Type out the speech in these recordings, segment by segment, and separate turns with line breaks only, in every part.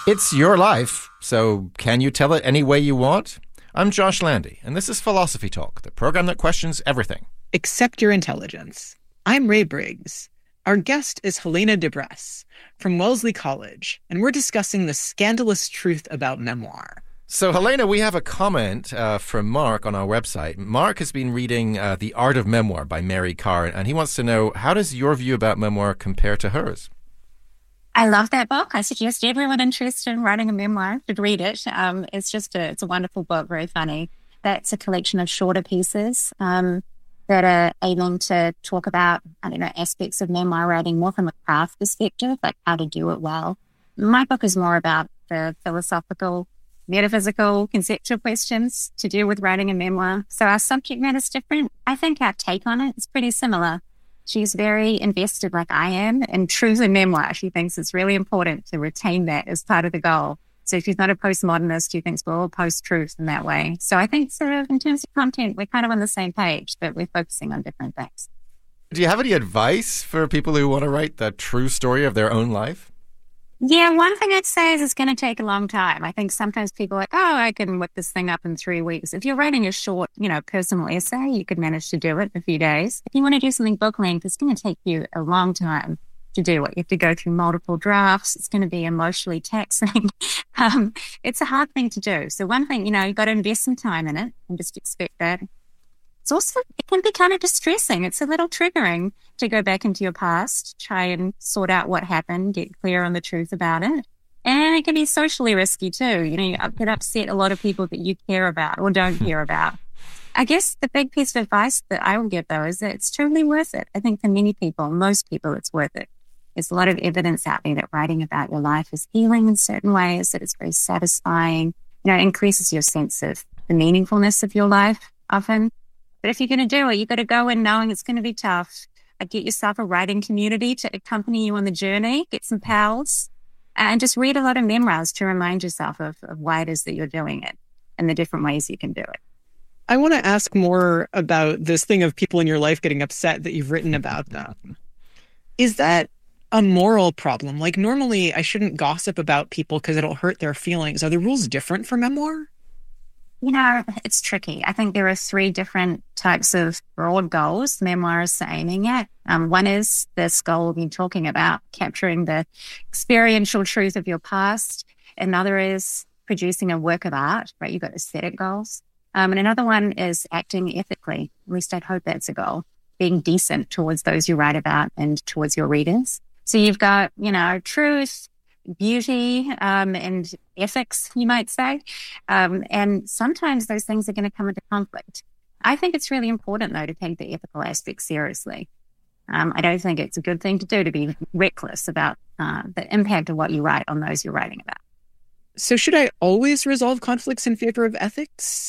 It's your life, so can you tell it any way you want? I'm Josh Landy, and this is Philosophy Talk, the program that questions everything.
Accept your intelligence. I'm Ray Briggs. Our guest is Helena DeBress from Wellesley College, and we're discussing the scandalous truth about memoir.
So, Helena, we have a comment from Mark on our website. Mark has been reading The Art of Memoir by Mary Karr, and he wants to know, how does your view about memoir compare to hers?
I love that book. I suggest everyone interested in writing a memoir should read it. It's a wonderful book, very funny. That's a collection of shorter pieces that are aiming to talk about, aspects of memoir writing more from a craft perspective, like how to do it well. My book is more about the philosophical, metaphysical, conceptual questions to do with writing a memoir. So our subject matter is different. I think our take on it is pretty similar. She's very invested, like I am, in truth and memoir. She thinks it's really important to retain that as part of the goal. So she's not a postmodernist who thinks we're all post-truth in that way. So I think sort of in terms of content, we're kind of on the same page, but we're focusing on different things.
Do you have any advice for people who want to write the true story of their own life?
Yeah, one thing I'd say is it's going to take a long time. I think sometimes people are like, I can whip this thing up in 3 weeks. If you're writing a short, personal essay, you could manage to do it in a few days. If you want to do something book length, it's going to take you a long time to do it. You have to go through multiple drafts. It's going to be emotionally taxing. It's a hard thing to do. So one thing, you've got to invest some time in it and just expect that. It can be kind of distressing. It's a little triggering to go back into your past, try and sort out what happened, get clear on the truth about it. And it can be socially risky too. You could upset a lot of people that you care about or don't care about. I guess the big piece of advice that I will give though is that it's totally worth it. I think for many people, most people, it's worth it. There's a lot of evidence out there that writing about your life is healing in certain ways, that it's very satisfying, increases your sense of the meaningfulness of your life often. But if you're going to do it, you've got to go in knowing it's going to be tough. Get yourself a writing community to accompany you on the journey, get some pals, and just read a lot of memoirs to remind yourself of why it is that you're doing it and the different ways you can do it.
I want to ask more about this thing of people in your life getting upset that you've written about them. Is that a moral problem? Like, normally I shouldn't gossip about people because it'll hurt their feelings. Are the rules different for memoir?
It's tricky. I think there are 3 different types of broad goals memoirs are aiming at. One is this goal we've been talking about, capturing the experiential truth of your past. Another is producing a work of art, right? You've got aesthetic goals. And another one is acting ethically. At least I'd hope that's a goal, being decent towards those you write about and towards your readers. So you've got, truth, beauty, and ethics, you might say. And sometimes those things are going to come into conflict. I think it's really important, though, to take the ethical aspect seriously. I don't think it's a good thing to do to be reckless about the impact of what you write on those you're writing about.
So should I always resolve conflicts in favor of ethics?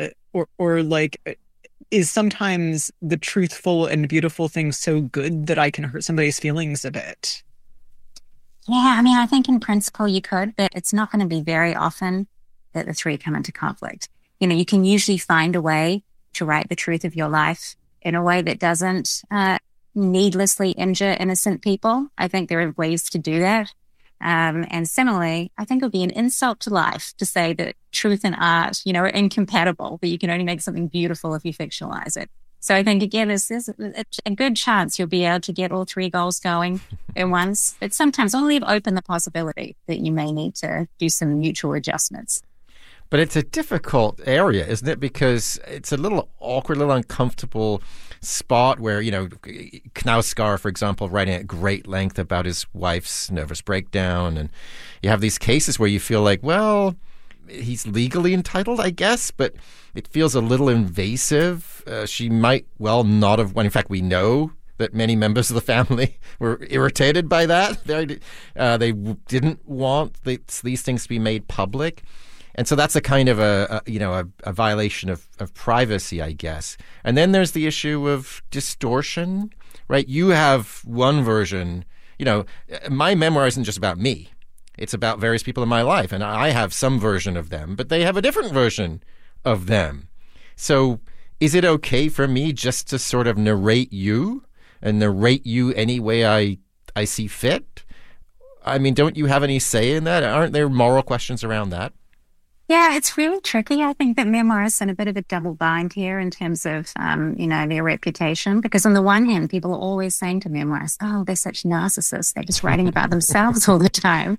Is sometimes the truthful and beautiful thing so good that I can hurt somebody's feelings a bit?
Yeah, I think in principle you could, but it's not going to be very often that the 3 come into conflict. You can usually find a way to write the truth of your life in a way that doesn't needlessly injure innocent people. I think there are ways to do that. And similarly, I think it would be an insult to life to say that truth and art, are incompatible, that you can only make something beautiful if you fictionalize it. So I think, again, there's a good chance you'll be able to get all 3 goals going at once. But sometimes I'll leave open the possibility that you may need to do some mutual adjustments.
But it's a difficult area, isn't it? Because it's a little awkward, a little uncomfortable spot where, Knausgaard, for example, writing at great length about his wife's nervous breakdown. And you have these cases where you feel like, well, he's legally entitled, I guess, but it feels a little invasive. She might well not have won. In fact, we know that many members of the family were irritated by that. They didn't want these things to be made public. And so that's a kind of a violation of privacy, I guess. And then there's the issue of distortion, right? You have one version. My memoir isn't just about me. It's about various people in my life, and I have some version of them, but they have a different version of them. So is it okay for me just to sort of narrate you and narrate you any way I see fit? I mean, don't you have any say in that? Aren't there moral questions around that?
Yeah, it's really tricky. I think that memoirists are in a bit of a double bind here in terms of, their reputation. Because on the one hand, people are always saying to memoirists, oh, they're such narcissists. They're just writing about themselves all the time.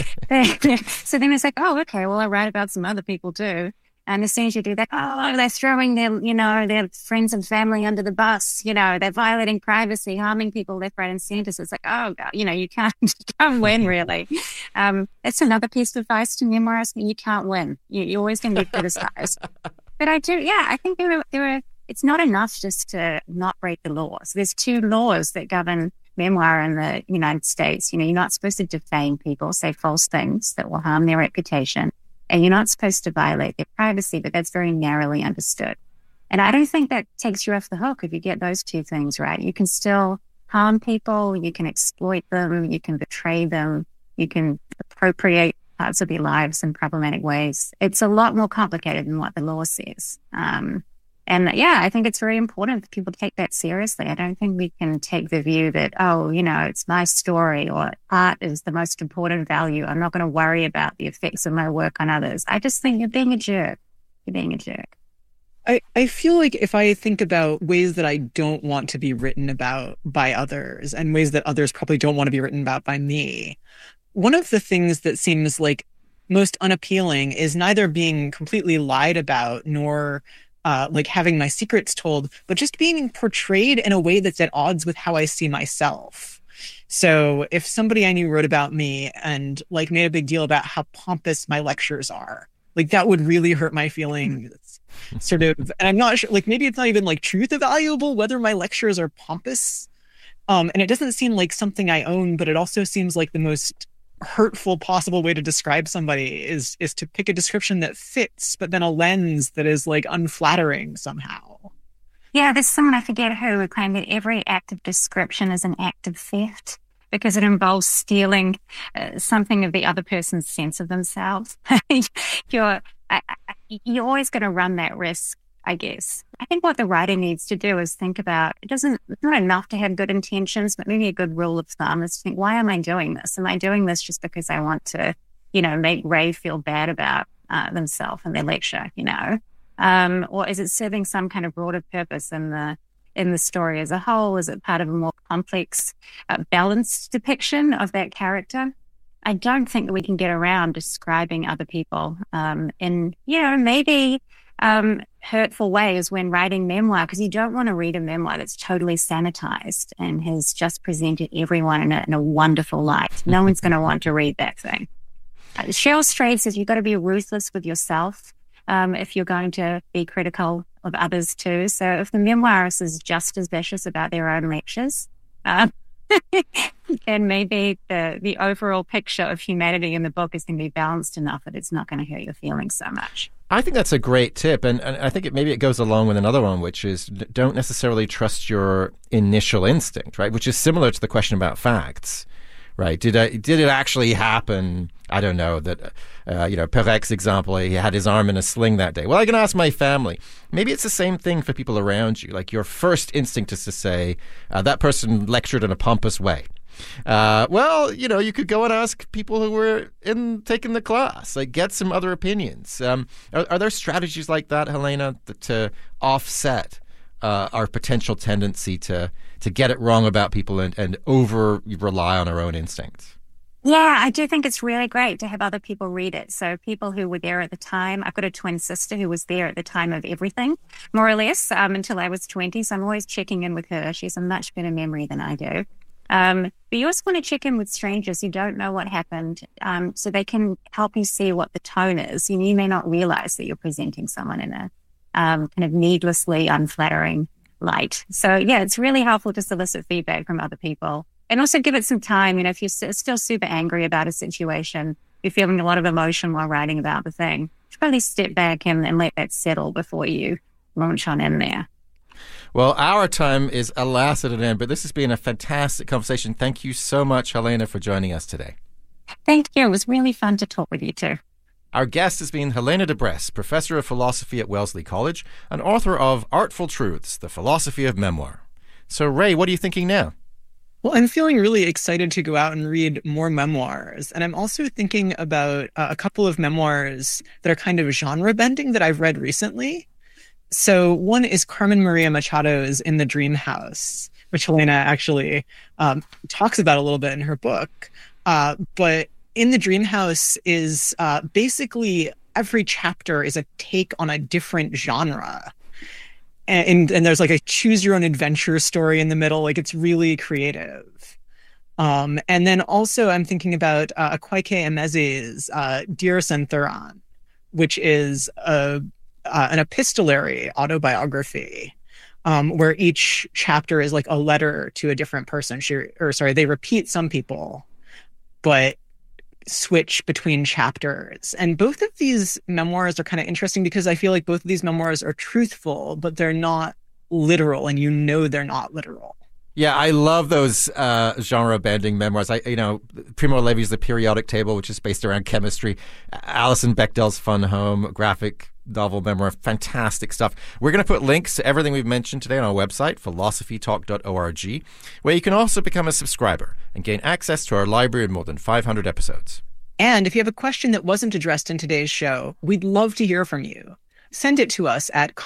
So then it's like, oh, okay, well, I write about some other people too. And as soon as you do that, oh, they're throwing their friends and family under the bus. They're violating privacy, harming people left, right, and center. So it's like, oh, God, you can't win, really. That's another piece of advice to memoirists. You can't win. You're always going to be criticized. But I think it's not enough just to not break the laws. There's 2 laws that govern memoir in the United States. You're not supposed to defame people, say false things that will harm their reputation. And you're not supposed to violate their privacy, but that's very narrowly understood. And I don't think that takes you off the hook if you get those 2 things right. You can still harm people, you can exploit them, you can betray them, you can appropriate parts of their lives in problematic ways. It's a lot more complicated than what the law says. I think it's very important for people to take that seriously. I don't think we can take the view that, it's my story or art is the most important value. I'm not going to worry about the effects of my work on others. I just think you're being a jerk. You're being a jerk.
I feel like if I think about ways that I don't want to be written about by others and ways that others probably don't want to be written about by me, one of the things that seems like most unappealing is neither being completely lied about nor having my secrets told, but just being portrayed in a way that's at odds with how I see myself. So if somebody I knew wrote about me and made a big deal about how pompous my lectures are, that would really hurt my feelings. And I'm not sure, maybe it's not even truth evaluable whether my lectures are pompous. And it doesn't seem like something I own, but it also seems like the most hurtful possible way to describe somebody is to pick a description that fits, but then a lens that is unflattering somehow.
Yeah, there's someone, I forget who claimed that every act of description is an act of theft because it involves stealing something of the other person's sense of themselves. You're always going to run that risk, I guess. I think what the writer needs to do is think about, it's not enough to have good intentions, but maybe a good rule of thumb is to think, why am I doing this? Am I doing this just because I want to, make Ray feel bad about themselves and their lecture, or is it serving some kind of broader purpose in the story as a whole? Is it part of a more complex, balanced depiction of that character? I don't think that we can get around describing other people in, maybe hurtful ways when writing memoir, because you don't want to read a memoir that's totally sanitized and has just presented everyone in a wonderful light. No one's going to want to read that thing. Cheryl Strayed says you've got to be ruthless with yourself if you're going to be critical of others too. So if the memoirist is just as vicious about their own lectures, then maybe the overall picture of humanity in the book is going to be balanced enough that it's not going to hurt your feelings so much.
I think that's a great tip, and I think maybe it goes along with another one, which is don't necessarily trust your initial instinct, right? Which is similar to the question about facts, right? Did it actually happen? I don't know that, Perec's example, he had his arm in a sling that day. Well, I can ask my family. Maybe it's the same thing for people around you. Your first instinct is to say, that person lectured in a pompous way. You could go and ask people who were taking the class, get some other opinions. Are there strategies like that, Helena, to offset our potential tendency to get it wrong about people and over rely on our own instincts?
Yeah, I do think it's really great to have other people read it. So people who were there at the time, I've got a twin sister who was there at the time of everything, more or less, until I was 20. So I'm always checking in with her. She has a much better memory than I do. But you also want to check in with strangers who don't know what happened, so they can help you see what the tone is. You may not realize that you're presenting someone in a kind of needlessly unflattering light. So yeah, it's really helpful to solicit feedback from other people and also give it some time. If you're still super angry about a situation, you're feeling a lot of emotion while writing about the thing, you should probably step back and let that settle before you launch on in there.
Well, our time is alas at an end, but this has been a fantastic conversation. Thank you so much, Helena, for joining us today.
Thank you. It was really fun to talk with you too.
Our guest has been Helena de Bresse, Professor of Philosophy at Wellesley College and author of Artful Truths, The Philosophy of Memoir. So, Ray, what are you thinking now?
Well, I'm feeling really excited to go out and read more memoirs. And I'm also thinking about a couple of memoirs that are kind of genre bending that I've read recently. So one is Carmen Maria Machado's In the Dream House, which Helena actually talks about a little bit in her book. But In the Dream House is basically every chapter is a take on a different genre. And there's like a choose your own adventure story in the middle. Like it's really creative. And then also I'm thinking about Akwaeke Emezi's Dear Centuran, which is an epistolary autobiography where each chapter is like a letter to a different person. They repeat some people, but switch between chapters. And both of these memoirs are kind of interesting because I feel like both of these memoirs are truthful, but they're not literal, and they're not literal.
Yeah, I love those genre bending memoirs. Primo Levi's The Periodic Table, which is based around chemistry. Alison Bechdel's Fun Home, graphic novel memoir, fantastic stuff. We're going to put links to everything we've mentioned today on our website, philosophytalk.org, where you can also become a subscriber and gain access to our library of more than 500 episodes.
And if you have a question that wasn't addressed in today's show, we'd love to hear from you. Send it to us at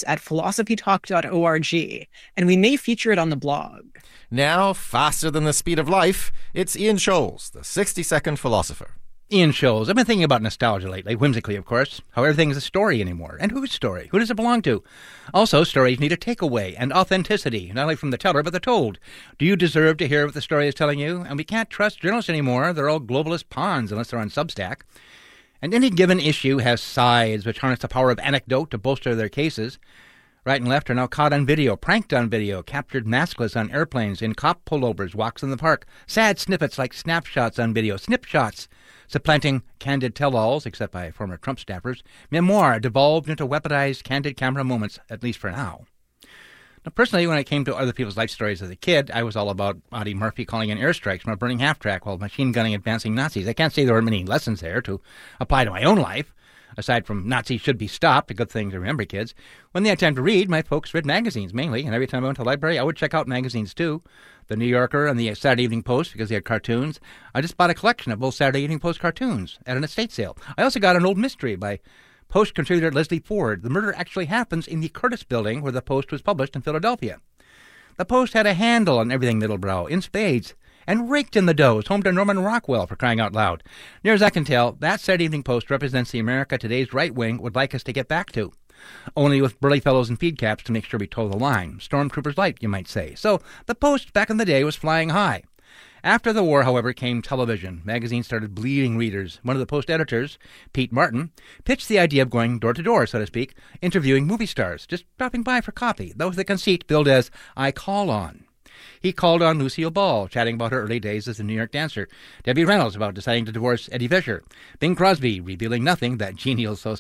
comments@philosophytalk.org, and we may feature it on the blog.
Now, faster than the speed of life, it's Ian Scholes, the 60-second philosopher.
Ian Scholes. I've been thinking about nostalgia lately, whimsically, of course. How everything is a story anymore. And whose story? Who does it belong to? Also, stories need a takeaway and authenticity, not only from the teller, but the told. Do you deserve to hear what the story is telling you? And we can't trust journalists anymore. They're all globalist pawns unless they're on Substack. And any given issue has sides which harness the power of anecdote to bolster their cases. Right and left are now caught on video, pranked on video, captured maskless on airplanes, in cop pullovers, walks in the park, sad snippets like snapshots on video, snipshots, supplanting candid tell-alls, except by former Trump staffers. Memoir devolved into weaponized candid camera moments, at least for now. Now, personally, when it came to other people's life stories as a kid, I was all about Audie Murphy calling in airstrikes from a burning half-track while machine gunning advancing Nazis. I can't say there were many lessons there to apply to my own life. Aside from Nazis should be stopped, a good thing to remember, kids. When they had time to read, my folks read magazines mainly, and every time I went to the library, I would check out magazines too. The New Yorker and the Saturday Evening Post, because they had cartoons. I just bought a collection of both Saturday Evening Post cartoons at an estate sale. I also got an old mystery by Post contributor Leslie Ford. The murder actually happens in the Curtis Building, where the Post was published in Philadelphia. The Post had a handle on everything Middlebrow, in spades, and raked in the dough, home to Norman Rockwell, for crying out loud. Near as I can tell, that Saturday Evening Post represents the America today's right wing would like us to get back to. Only with burly fellows in feed caps to make sure we toe the line. Stormtroopers light, you might say. So the Post back in the day was flying high. After the war, however, came television. Magazines started bleeding readers. One of the Post editors, Pete Martin, pitched the idea of going door to door, so to speak, interviewing movie stars, just dropping by for coffee. That was the conceit billed as I Call On. He called on Lucille Ball, chatting about her early days as a New York dancer. Debbie Reynolds about deciding to divorce Eddie Fisher. Bing Crosby revealing nothing, that genial